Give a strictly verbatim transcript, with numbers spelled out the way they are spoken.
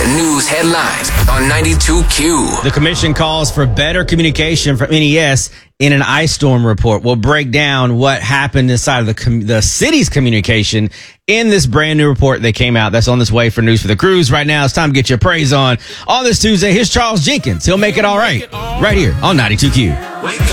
The news headlines on ninety-two Q. The commission calls for better communication from N E S in an ice storm report. We'll break down what happened inside of the com- the city's communication in this brand new report that came out. That's on this way for News for the Cruise. Right now, it's time to get your praise on. On this Tuesday, here's Charles Jenkins. He'll make it all right. Right here on ninety-two Q. Wake